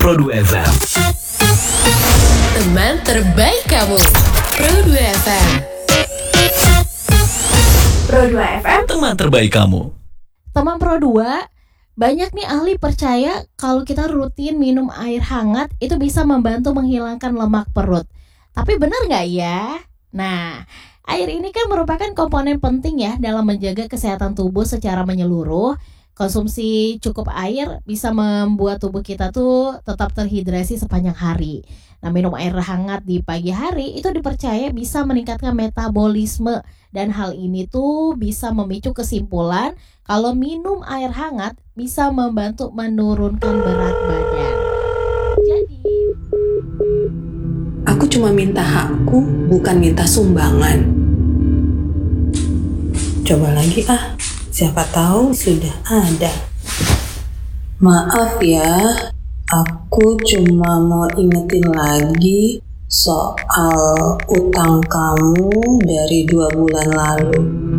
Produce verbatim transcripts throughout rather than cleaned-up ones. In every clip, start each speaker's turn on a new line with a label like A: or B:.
A: Pro dua F M.
B: Teman terbaik kamu, Pro dua F M.
C: Pro dua F M,
A: Teman terbaik kamu.
D: Teman Pro dua, banyak nih ahli percaya kalau kita rutin minum air hangat itu bisa membantu menghilangkan lemak perut. Tapi benar nggak ya? Nah, air ini kan merupakan komponen penting ya dalam menjaga kesehatan tubuh secara menyeluruh. Konsumsi cukup air bisa membuat tubuh kita tuh tetap terhidrasi sepanjang hari. Nah, minum air hangat di pagi hari itu dipercaya bisa meningkatkan metabolisme. Dan hal ini tuh bisa memicu kesimpulan kalau minum air hangat bisa membantu menurunkan berat badan. Jadi,
E: aku cuma minta hakku, bukan minta sumbangan. Coba lagi ah. Siapa tahu sudah ada. Maaf ya, aku cuma mau ingetin lagi soal utang kamu dari dua bulan lalu.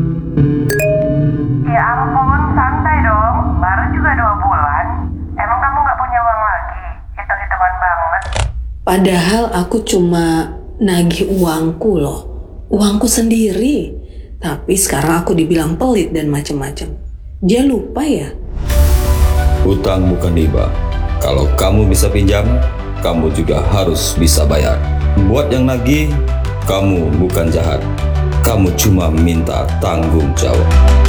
F: Ya ampun, santai dong. Baru juga dua bulan. Emang kamu gak punya uang lagi? Hitung-hitungan banget.
E: Padahal aku cuma nagih uangku loh. Uangku sendiri. Tapi sekarang aku dibilang pelit dan macam-macam. Dia lupa ya?
G: Hutang bukan riba. Kalau kamu bisa pinjam, kamu juga harus bisa bayar. Buat yang nagih, kamu bukan jahat. Kamu cuma minta tanggung jawab.